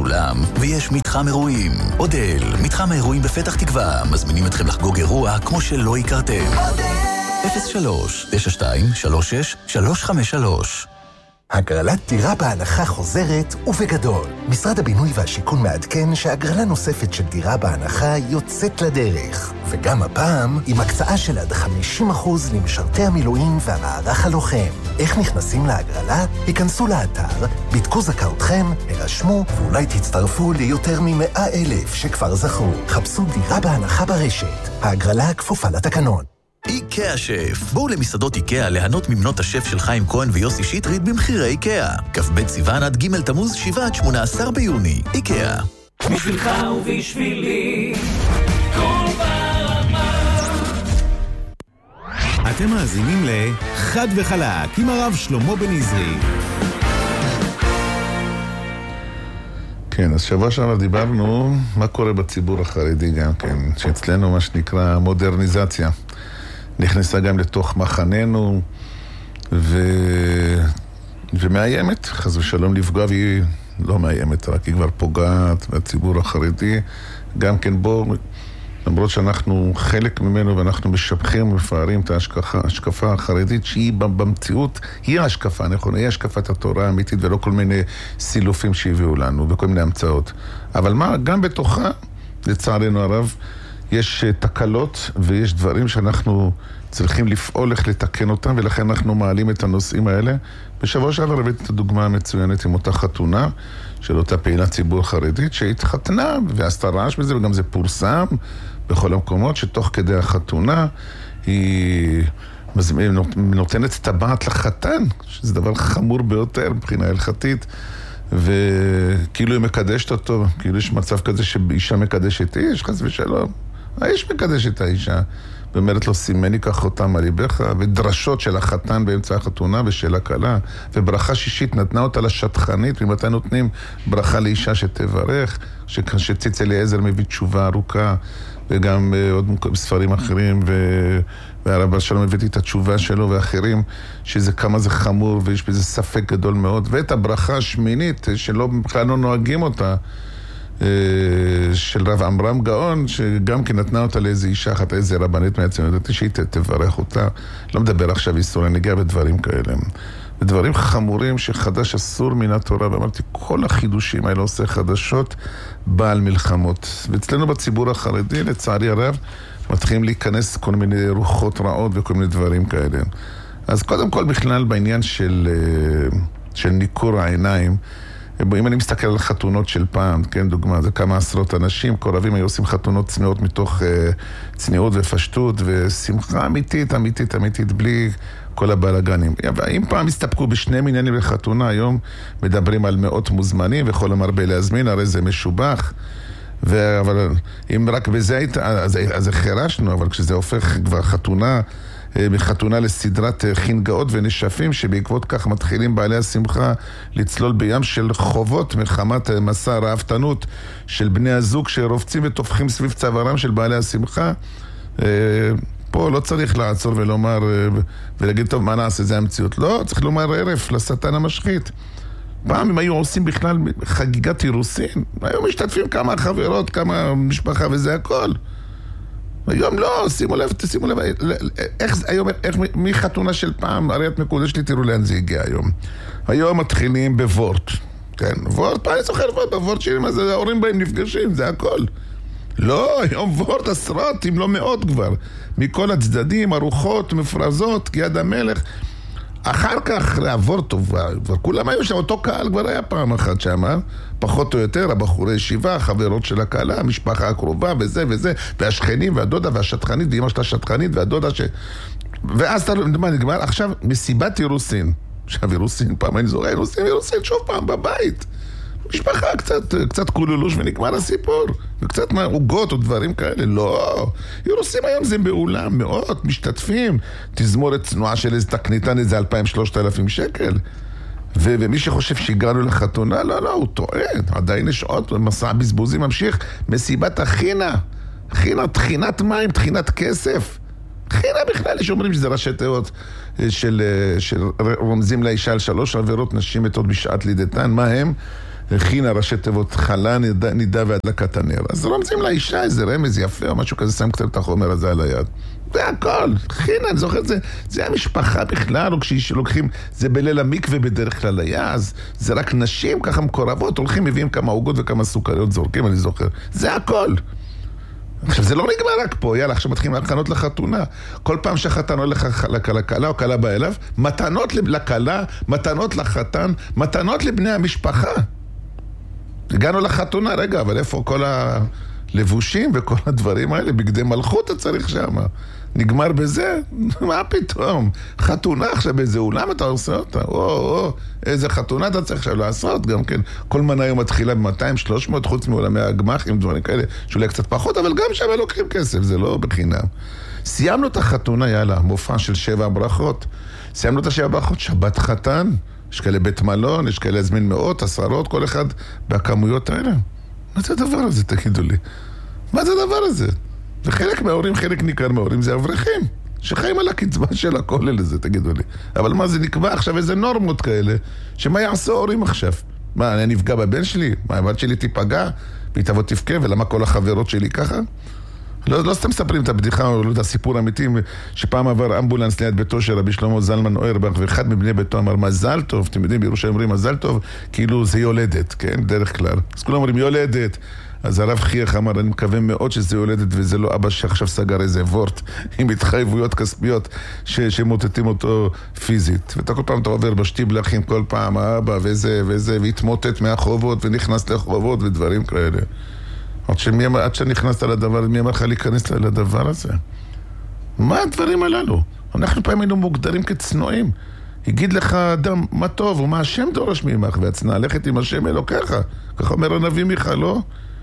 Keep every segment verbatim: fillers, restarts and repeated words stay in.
משולם, ויש מתחם אירועים. אודל, מתחם האירועים בפתח תקווה, מזמינים אתכם לחגוג אירוע כמו שלא הכרתם. אודל! אפס שלוש תשע שתיים שלוש שש שלוש חמש שלוש. הגרלת דירה בהנחה חוזרת ובגדול. משרד הבינוי והשיכון מעדכן שהגרלה נוספת של דירה בהנחה יוצאת לדרך. וגם הפעם עם הקצאה של עד חמישים אחוז למשרתי המילואים והמערך הלוחם. איך נכנסים להגרלה? היכנסו לאתר, בדקו זכאותכם, הרשמו ואולי תצטרפו ליותר ממאה אלף שכבר זכו. חפשו דירה בהנחה ברשת. ההגרלה כפופה לתקנון. איקאה שף. בואו למסעדות איקאה ליהנות ממנות השף של חיים כהן ויוסי שטרית במחירי איקאה. כ"ב סיוון עד ג' תמוז שבעה עד שמונה עשר ביוני. איקאה. בשבילך ובשבילי כל ברמה. אתם מאזינים לחד וחלק עם הרב שלמה בן עזרי. כן, אז שבוע שעבר דיברנו מה קורה בציבור החרדי גם כן, שאצלנו מה שנקרא מודרניזציה. נכנסה גם לתוך מחננו ו... ומאיימת, חס ושלום לפגוע, והיא לא מאיימת, רק היא כבר פוגעת בציבור החרדי. גם כן בו, למרות שאנחנו חלק ממנו ואנחנו משבחים ומפארים את ההשקפה, ההשקפה החרדית שהיא במציאות, היא ההשקפה, נכון? היא השקפת התורה האמיתית ולא כל מיני סילופים שהביאו לנו וכל מיני המצאות. אבל מה, גם בתוכה, לצערנו הרב, יש תקלות ויש דברים שאנחנו צריכים לפעול איך לתקן אותם, ולכן אנחנו מעלים את הנושאים האלה. בשבוע שעבר הבאתי את הדוגמה המצוינת עם אותה חתונה של אותה פעילת ציבור חרדית שהתחתנה ועשתה רעש בזה, וגם זה פורסם בכל המקומות, שתוך כדי החתונה היא נותנת טבעת לחתן, שזה דבר חמור ביותר מבחינה הלכתית, וכאילו היא מקדשת אותו, כאילו יש מצב כזה שאישה מקדשת איש, חס ושלום. האיש מקדש את האישה, ואומרת לו, סימני כך אותם על ליבך, ודרשות של החתן באמצע החתונה ושל הכלה, וברכה שישית נתנה אותה לשטחנית, ומתי נותנים ברכה לאישה שתברך, שציץ אליעזר מביא תשובה ארוכה, וגם עוד ספרים אחרים, ו... והרב שלום הבאתי את התשובה שלו ואחרים, שזה כמה זה חמור ויש בזה ספק גדול מאוד, ואת הברכה השמינית שלא בכלל לא נוהגים אותה, של רב עמרם גאון, שגם כן נתנה אותה לאיזו אישה אחת, איזו רבנית מהציונות הדתית, שהיא תברך אותה. לא מדבר עכשיו איסור, אני נגיע בדברים כאלה. בדברים חמורים שחדש אסור מן התורה, ואמרתי, כל החידושים האלה עושה חדשות בעל מלחמות. ואצלנו בציבור החרדי, לצערי הרב, מתחילים להיכנס כל מיני רוחות רעות וכל מיני דברים כאלה. אז קודם כל בכלל בעניין של, של ניקור העיניים, אם אני מסתכל על חתונות של פעם, כן, דוגמה, זה כמה עשרות אנשים, קורבים היו עושים חתונות צניעות מתוך uh, צניעות ופשטות ושמחה אמיתית, אמיתית, אמיתית, בלי כל הבלגנים. אם פעם הסתפקו בשני מניינים לחתונה, היום מדברים על מאות מוזמנים וכל המרבה להזמין, הרי זה משובח. ו... אבל אם רק בזה היית, אז, אז חרשנו, אבל כשזה הופך כבר חתונה, מחתונה לסדרת חינגאות ונשפים, שבעקבות כך מתחילים בעלי השמחה לצלול בים של חובות מחמת מסע רעבתנות של בני הזוג שרובצים ותופחים סביב צווארם של בעלי השמחה. פה לא צריך לעצור ולומר ולהגיד טוב מה נעשה, זה המציאות. לא, צריך לומר ערף לשטן המשחית. פעם הם היו עושים בכלל חגיגת אירוסין, היו משתתפים כמה חברות, כמה משפחה וזה הכל. היום לא, שימו לב, שימו לב, איך זה, היום, איך, מחתונה של פעם, הרי את מקודש לי, תראו לאן זה הגיע היום. היום מתחילים בוורט, כן, וורט, פעם אני זוכר וורט, בוורט שלי, אז ההורים בהם נפגשים, זה הכל. לא, היום וורט עשרות, אם לא מאות כבר, מכל הצדדים, ארוחות, מפרזות, כיד המלך. אחר כך לעבור טוב, כבר כולם היו שם, אותו קהל כבר היה פעם אחת שם, פחות או יותר, הבחורי ישיבה, החברות של הקהלה, המשפחה הקרובה וזה וזה, והשכנים והדודה והשטחנית, ואמא שלה שטחנית והדודה ש... ואז אתה, מה נגמר? עכשיו מסיבת אירוסין, עכשיו אירוסין, פעם אני זורק, אירוסין, אירוסין, שוב פעם בבית. משפחה קצת, קצת קולולוש ונגמר הסיפור, וקצת מעוגות או דברים כאלה. לא, אירוסים היום זה באולם, מאות משתתפים, תזמורת צנועה של איזה תקניתן, איזה אלפיים שלושת אלפים שקל, ו- ומי שחושב שהגענו לחתונה, לא, לא, הוא טועה, עדיין יש עוד מסע בזבוזי ממשיך, מסיבת החינה, חינה, תחינת מים, תחינת כסף, חינה בכלל, יש אומרים שזה ראשי תיאות של, של רומזים לאישה על שלוש עבירות נשים מתות בשעת לידתן, מה הם? חינה ראשי תיבות חלה, נידה, נידה והדלקת הנר. אז רומזים לאישה איזה רמז יפה או משהו כזה, שם קצת את החומר הזה על היד. זה הכל, חינה, אני זוכר את זה, זה המשפחה בכלל, או כשלוקחים, זה בליל המקווה בדרך כלל היה, אז זה רק נשים ככה מקורבות, הולכים, מביאים כמה עוגות וכמה סוכריות זורקים, אני זוכר. זה הכל. עכשיו, זה לא נגמר רק פה, יאללה, עכשיו מתחילים להכנות לחתונה. כל פעם שהחתן הולך לכלה או כלה בא אליו, מתנות לכלה, מתנות לחתן, מתנות לבני המשפחה. הגענו לחתונה, רגע, אבל איפה כל הלבושים וכל הדברים האלה? בגדי מלכות אתה צריך שם. נגמר בזה? מה פתאום? חתונה עכשיו באיזה אולם אתה עושה אותה? או, או, איזה חתונה אתה צריך עכשיו לעשות? גם כן, כל מנה היום מתחילה ב-מאתיים שלוש מאות חוץ מעולמי הגמחים, דברים כאלה, שאולי קצת פחות, אבל גם שם לוקחים כסף, זה לא בחינם. סיימנו את החתונה, יאללה, מופע של שבע ברכות. סיימנו את השבע ברכות, שבת חתן, יש כאלה בית מלון, יש כאלה הזמין מאות, עשרות, כל אחד בכמויות האלה. מה זה הדבר הזה, תגידו לי? מה זה הדבר הזה? וחלק מההורים, חלק ניכר מההורים, זה אברכים, שחיים על הקצבה של הכולל הזה, תגידו לי. אבל מה, זה נקבע עכשיו איזה נורמות כאלה, שמה יעשו ההורים עכשיו? מה, אני נפגע בבן שלי? מה, הבת שלי תיפגע? והיא תבוא תפקה, ולמה כל החברות שלי ככה? לא, לא סתם מספרים את הבדיחה, או לא יודע, סיפור אמיתי, שפעם עבר אמבולנס ליד ביתו של רבי שלמה זלמן אוירבך, ואחד מבני ביתו אמר, מזל טוב, אתם יודעים, בירושלים אומרים מזל טוב, כאילו זה יולדת, כן? דרך כלל. אז כולם אומרים יולדת. אז הרב חייך אמר, אני מקווה מאוד שזה יולדת, וזה לא אבא שעכשיו סגר איזה וורט עם התחייבויות כספיות ש- שמוטטים אותו פיזית. ואתה כל פעם אתה עובר בשטיבלחים, כל פעם האבא וזה וזה, והתמוטט מהחובות ונכנס לחובות ודברים כאלה. עד, שמי, עד שנכנסת לדבר, מי אמר לך להיכנס לדבר הזה? מה הדברים הללו? אנחנו פעמים היינו מוגדרים כצנועים. יגיד לך אדם, מה טוב, ומה השם דורש ממך, והצנע, לכת עם השם אלוקיך. ככה אומר הנביא מיכה, לא?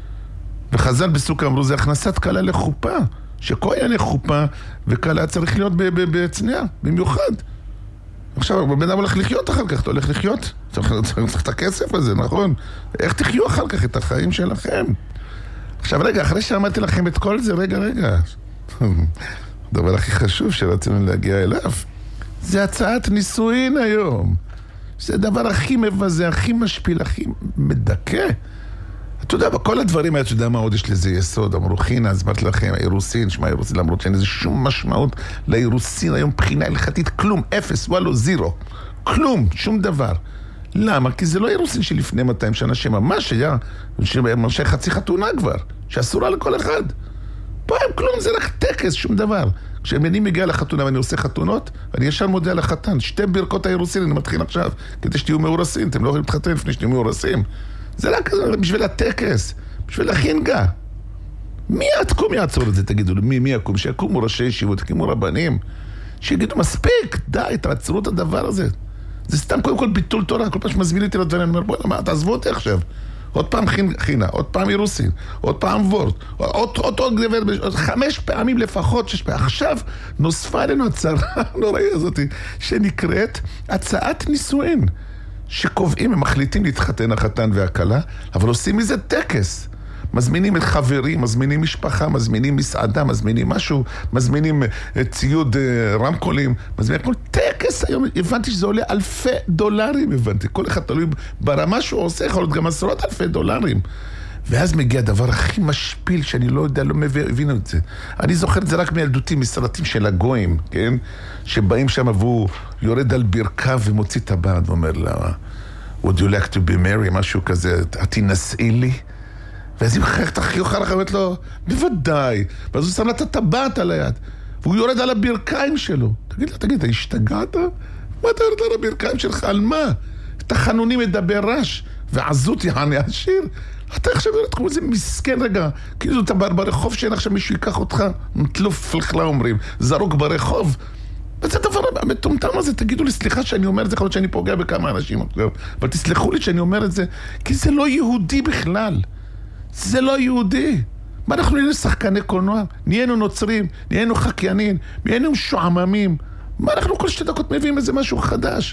וחז"ל בסוכה אמרו, זה הכנסת קלה לחופה, שכהן לחופה, וקלה צריך להיות בצניעה, במיוחד. עכשיו, בן אדם הולך לחיות אחר כך, אתה הולך לחיות, צריך, צריך את הכסף הזה, נכון? איך תחיו אחר כך את החיים שלכם? עכשיו רגע, אחרי שאמרתי לכם את כל זה, רגע, רגע, הדבר הכי חשוב שרצינו להגיע אליו, זה הצעת נישואין היום. זה הדבר הכי מבזה, הכי משפיל, הכי מדכא. אתה יודע, בכל הדברים האלה, אתה יודע מה עוד יש לזה יסוד, אמרו חינה, אז אמרתי לכם, האירוסין, שמה האירוסין, למרות שאין איזה שום משמעות לאירוסין, היום בחינה הלכתית, כלום, אפס, וואלו, זירו, כלום, שום דבר. למה? כי זה לא אירוסין שלפני מאתיים שנה, שממש היה, שממש חצי חתונה כבר, שאסורה לכל אחד. פה הם כלום, זה רק טקס, שום דבר. כשאני מגיע לחתונה ואני עושה חתונות, אני ישר מודיע לחתן, שתי ברכות האירוסין, אני מתחיל עכשיו, כדי שתהיו מאורסים, אתם לא יכולים להתחתן לפני שתהיו מאורסים. זה רק בשביל הטקס, בשביל החינגה. מי יקום יעצור את זה, תגידו לי, מי, מי יקום? שיקומו ראשי ישיבות, יקומו רבנים, שיגידו, מספיק, די, תעצרו את הדבר הזה. זה סתם קודם כל ביטול תורה, כל פעם שמזמין אותי לדברים, אני אומר, בואי, מה, תעזבו אותי עכשיו. עוד פעם חינה, עוד פעם אירוסין, עוד פעם וורט, עוד, עוד, עוד, עוד חמש פעמים לפחות, שש פעמים. עכשיו נוספה לנו הצהרה הנוראי הזאת, שנקראת הצעת נישואין. שקובעים, הם מחליטים להתחתן החתן והכלה, אבל עושים מזה טקס. מזמינים את חברים, מזמינים משפחה, מזמינים מסעדה, מזמינים משהו, מזמינים ציוד רמקולים, מזמינים כל טקס היום. הבנתי שזה עולה אלפי דולרים, הבנתי. כל אחד תלוי ברמה שהוא עושה, יכול להיות גם עשרות אלפי דולרים. ואז מגיע הדבר הכי משפיל שאני לא יודע, לא מבין את זה. אני זוכר את זה רק מילדותי, מסרטים של הגויים, כן? שבאים שם והוא יורד על ברכיו ומוציא את הבד ואומר לה, would you like to be married? משהו כזה, תנסי לי? ואז היא מחייכת הכי אוכל לך, אומרת לו, בוודאי. ואז הוא שם לה את הטבעת על היד, והוא יורד על הברכיים שלו. תגיד לה, תגיד, אתה השתגעת? מה אתה יורד על הברכיים שלך? על מה? את החנונים מדבר רש, ועזות יעני עשיר. אתה עכשיו יורד כמו איזה מסכן רגע, כאילו אתה ברחוב שאין עכשיו מישהו ייקח אותך, מתלוף פלחלה אומרים, זרוק ברחוב. וזה דבר המטומטם הזה, תגידו לי, סליחה שאני אומר את זה, יכול להיות שאני פוגע בכמה אנשים, אבל תסלחו לי שאני אומר את זה, כי זה לא יהודי בכלל. זה לא יהודי. מה אנחנו נהיינו שחקני קולנוע? נהיינו נוצרים, נהיינו חקיינים, נהיינו שועממים. מה אנחנו כל שתי דקות מביאים איזה משהו חדש?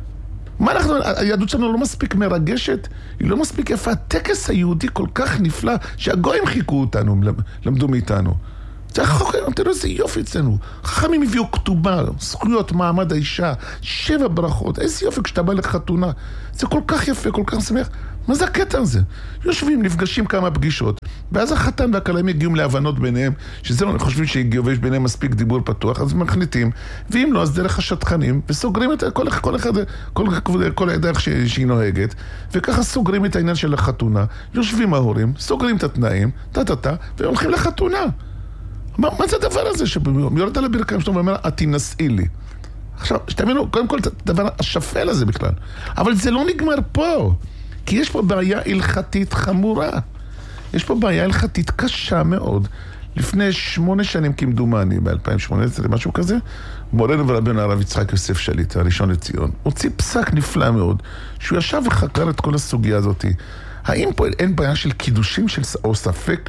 מה אנחנו, היהדות שלנו לא מספיק מרגשת, היא לא מספיק יפה. הטקס היהודי כל כך נפלא, שהגויים חיכו אותנו, למדו מאיתנו. זה החוק היום, תראו איזה יופי אצלנו. חכמים הביאו כתובה, זכויות, מעמד האישה, שבע ברכות, איזה יופי כשאתה בא לחתונה. זה כל כך יפה, כל כך שמח. מה זה הקטע הזה? יושבים, נפגשים כמה פגישות, ואז החתן והכלאים הגיעו להבנות ביניהם, שזה לא חושבים שהגיעו ויש ביניהם מספיק דיבור פתוח, אז מחליטים, ואם לא, אז דרך השטחנים, וסוגרים את כל, כל אחד, כל, כל, כל הדרך שהיא נוהגת, וככה סוגרים את העניין של החתונה, יושבים ההורים, סוגרים את התנאים, טה-טה-טה, והולכים לחתונה. מה, מה זה הדבר הזה שיורד על הברכיים שלו ואומר, את תנסי לי. עכשיו, שתבינו, קודם כל, את הדבר השפל הזה בכלל. אבל זה לא נגמר פה. כי יש פה בעיה הלכתית חמורה. יש פה בעיה הלכתית קשה מאוד. לפני שמונה שנים כמדומני, ב-אלפיים שמונה עשרה, משהו כזה, מורנו ורבנו הרב יצחק יוסף שליט"א, הראשון לציון, הוציא פסק נפלא מאוד, שהוא ישב וחקר את כל הסוגיה הזאת. האם פה אין בעיה של קידושים, של, או ספק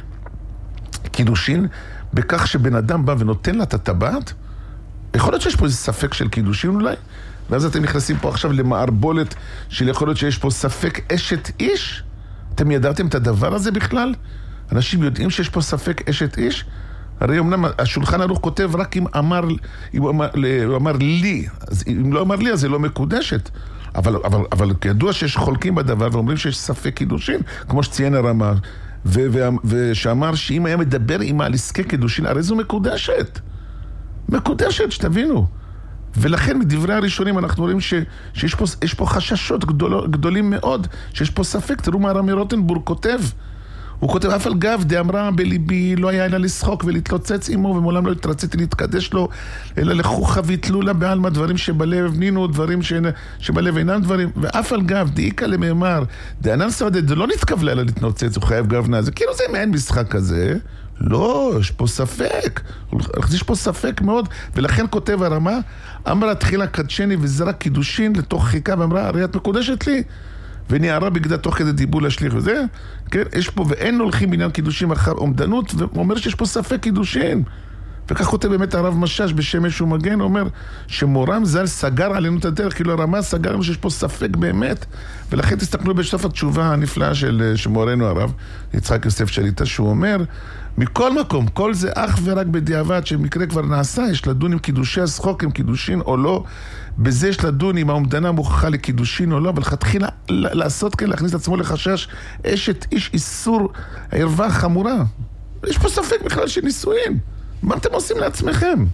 קידושין, בכך שבן אדם בא ונותן לה את הטבעת? יכול להיות שיש פה איזה ספק של קידושין אולי? ואז אתם נכנסים פה עכשיו למערבולת של יכול להיות שיש פה ספק אשת איש? אתם ידעתם את הדבר הזה בכלל? אנשים יודעים שיש פה ספק אשת איש? הרי אמנם השולחן ערוך כותב רק אם אמר, אם הוא אמר, הוא אמר לי, אז אם לא אמר לי אז זה לא מקודשת. אבל, אבל, אבל ידוע שיש חולקים בדבר ואומרים שיש ספק קידושין, כמו שציין הרמ"א, ו- ו- ושאמר שאם היה מדבר עמה על עסקי קידושין, הרי זו מקודשת. מקודשת, שתבינו. ולכן מדברי הראשונים אנחנו רואים ש, שיש פה, יש פה חששות גדול, גדולים מאוד, שיש פה ספק. תראו מה רמי רוטנבורג כותב. הוא כותב, אף על גב דאמרה בליבי, לא היה אלא לשחוק ולהתלוצץ עמו, ומעולם לא התרציתי להתקדש לו, אלא לחוכה ויתלו לה בעלמא דברים שבלב נינו, דברים שבלב אינם דברים, ואף על גב דאיקה למאמר, דענן סעודה, זה לא נתכוולה אלא להתנוצץ, הוא חייב גבנה, זה כאילו זה מעין משחק כזה. לא, יש פה ספק, יש פה ספק מאוד, ולכן כותב הרמ"א, אמרה תחילה קדשני וזרק קידושין לתוך חיכה, ואמרה, הרי את מקודשת לי, ונערה בגדה תוך כדי דיבור להשליך וזה, כן, יש פה, ואין הולכים בעניין קידושים אחר עומדנות, ואומר שיש פה ספק קידושין. וכך כותב באמת הרב משש בשמש ומגן, אומר שמורם ז"ל סגר עלינו את הדרך, כאילו הרמ"א סגר לנו שיש פה ספק באמת, ולכן תסתכלו בסוף התשובה הנפלאה של שמורנו הרב, יצחק יוסף שליט"א, שהוא אומר, מכל מקום, כל זה אך ורק בדיעבד, שמקרה כבר נעשה, יש לדון עם קידושי השחוק, עם קידושין או לא, בזה יש לדון אם העומדנה מוכחה לקידושין או לא, אבל חתחילה לעשות כן, להכניס את עצמו לחשש, אשת איש איסור ערווה חמורה. יש פה ספק בכלל של נישואין. מה אתם עושים לעצמכם?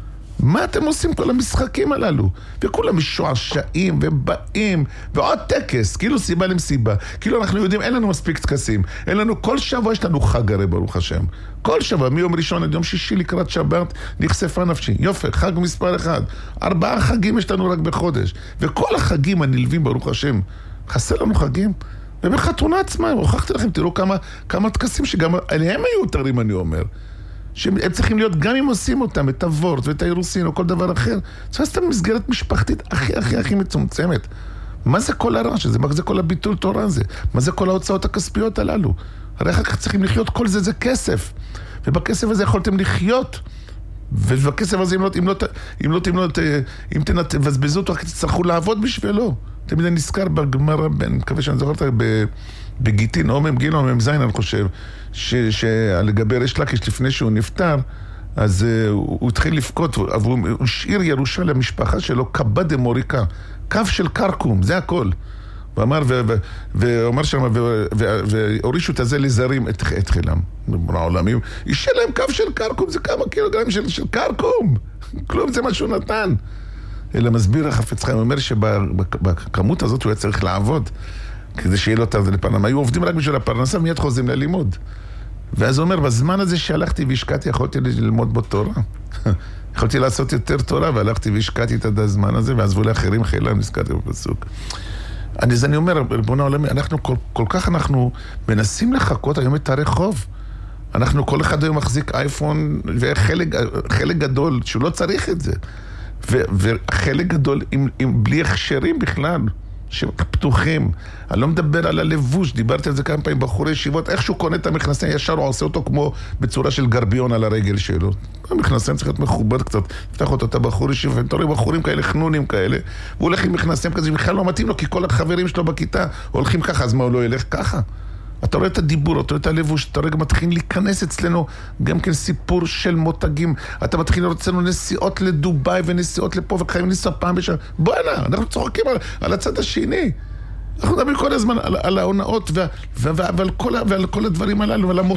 מה אתם עושים כל המשחקים הללו? וכולם משועשעים ובאים, ועוד טקס, כאילו סיבה למסיבה. כאילו אנחנו יודעים, אין לנו מספיק טקסים. אין לנו, כל שבוע יש לנו חג הרי ברוך השם. כל שבוע, מיום ראשון עד יום שישי לקראת שבת, נחשפה נפשי. יופי, חג מספר אחד. ארבעה חגים יש לנו רק בחודש. וכל החגים הנלווים ברוך השם. חסר לנו חגים? ובחתונה עצמה, הוכחתי לכם, תראו כמה, כמה טקסים שגם עליהם היו תרים, אני אומר. שהם צריכים להיות, גם אם עושים אותם, את הוורט ואת האירוסין או כל דבר אחר, צריך לעשות מסגרת משפחתית הכי הכי הכי מצומצמת. מה זה כל הרעש הזה? מה זה כל הביטול תורה הזה? מה זה כל ההוצאות הכספיות הללו? הרי אחר כך צריכים לחיות, כל זה זה כסף. ובכסף הזה יכולתם לחיות. ובכסף הזה, אם לא, אם לא, אם לא, אם לא, אם תבזבזו אותו, תצטרכו לעבוד בשבילו. תמיד אני נזכר בגמרא, אני מקווה שאני זוכר אותה בגיטין, או ממגיל או ממזין, אני חושב, שלגבי ריש לקיש לפני שהוא נפטר, אז הוא התחיל לבכות, והוא השאיר ירושה למשפחה שלו, קבא דמוריקה, קו של קרקום, זה הכל. ואמר, ואומר שם, והורישו את הזה לזרים את חילם. העולמים, השאיר להם קו של קרקום, זה כמה קילוגרמים של קרקום. כלום, זה מה שהוא נתן. אלא מסביר החפץ חיים, הוא אומר שבכמות הזאת הוא היה צריך לעבוד, כדי שיהיה לו את זה לפרנסה. היו עובדים רק בשביל הפרנסה, מיד חוזרים ללימוד. ואז הוא אומר, בזמן הזה שהלכתי והשקעתי, יכולתי ללמוד בו תורה. יכולתי לעשות יותר תורה, והלכתי והשקעתי את הזמן הזה, ועזבו לאחרים חילה, נזכרתי בפסוק. אני, אז אני אומר, בונה עולמי, אנחנו כל, כל כך אנחנו מנסים לחכות היום את הרחוב. אנחנו כל אחד היום מחזיק אייפון, וחלק חלק גדול, שהוא לא צריך את זה. ו, וחלק גדול, עם, עם, בלי הכשרים בכלל. שפתוחים. אני לא מדבר על הלבוש, דיברתי על זה כמה פעמים בחורי ישיבות, איך שהוא קונה את המכנסים, ישר הוא עושה אותו כמו בצורה של גרביון על הרגל שלו. המכנסים צריך להיות מכובד קצת, פתח אותו את הבחור ישיבה, אתה רואה בחורים כאלה, חנונים כאלה, והוא הולך עם מכנסים כזה, בכלל לא מתאים לו, כי כל החברים שלו בכיתה הולכים ככה, אז מה הוא לא ילך ככה? אתה רואה את הדיבור, אתה רואה את הלבוש, אתה רואה גם מתחיל להיכנס אצלנו גם כן סיפור של מותגים. אתה מתחיל לראות אצלנו נסיעות לדוביי ונסיעות לפה וחיים לנסוע פעם בשעה. בוא הנה, אנחנו צוחקים על, על הצד השני. אנחנו מדברים כל הזמן על, על ההונאות וה, וה, וה, ועל, כל, ועל כל הדברים הללו, ועל